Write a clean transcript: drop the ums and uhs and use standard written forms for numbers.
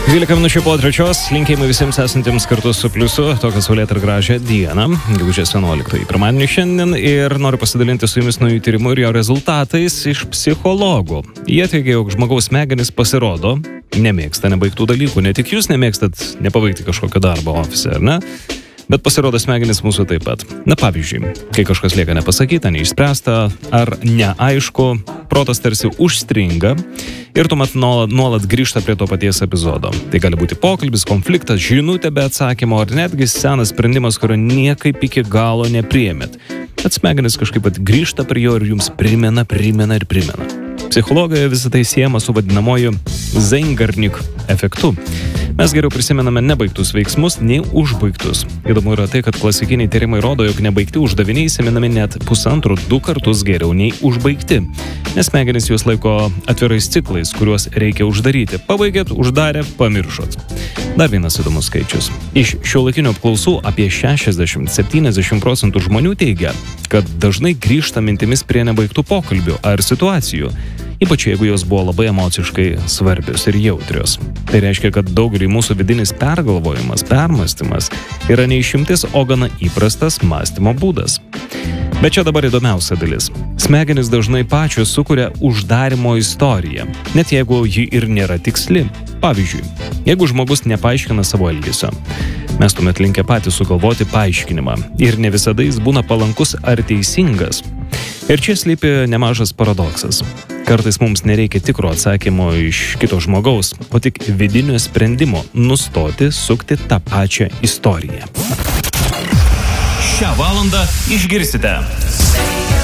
12 minučių po 3, linkėjimai visiems esantiems kartu su Pliusu, tokią saulėtą ir gražią dieną, gegužės 11 pirmadienį šiandien, ir noriu pasidalinti su jumis naujų tyrimų ir jo rezultatais iš psichologų. Jie teigia, jog žmogaus smegenys pasirodo nemėgsta nebaigtų dalykų, ne tik jūs nemėgstat nepabaigti kažkokio darbo ofise, ar ne? Bet pasirodo smegenys mūsų taip pat. Na pavyzdžiui, kai kažkas lieka nepasakyta, neišspręsta ar neaišku, protas tarsi užstringa ir tuomet nuolat grįžta prie to paties epizodo. Tai gali būti pokalbis, konfliktas, žinutė be atsakymo ar netgi senas sprendimas, kurio niekaip iki galo nepriėmėt. Bet smegenys kažkaip grįžta prie jo ir jums primena. Psichologijoje visą tai siejama su vadinamoju Zeigarnik efektu. Mes geriau prisimename nebaigtus veiksmus nei užbaigtus. Įdomu yra tai, kad klasikiniai tyrimai rodo, jog nebaigti uždaviniai įsimenami net 1,5–2 kartus geriau nei užbaigti. Nes smegenys juos laiko atvirais ciklais, kuriuos reikia uždaryti. Pabaigėt, uždarė, pamiršot. Dar vienas įdomus skaičius. Iš šiuolaikinių apklausų apie 60–70% žmonių teigia, kad dažnai grįžta mintimis prie nebaigtų pokalbių ar situacijų. Ypač jeigu jos buvo labai emociškai svarbios ir jautrios. Tai reiškia, kad daugelį mūsų vidinis pergalvojimas, permąstymas yra ne išimtis, o gana įprastas mąstymo būdas. Bet čia dabar įdomiausia dalis. Smegenys dažnai pačios sukuria uždarimo istoriją, net jeigu ji ir nėra tiksli. Pavyzdžiui, jeigu žmogus nepaaiškina savo elgesio, mes tuomet linkę patys sugalvoti paaiškinimą ir ne visada jis būna palankus ar teisingas. Ir čia slypi nemažas paradoksas. Kartais mums nereikia tikro atsakymo iš kito žmogaus, o tik vidinio sprendimo nustoti sukti tą pačią istoriją. Šią valandą išgirsite.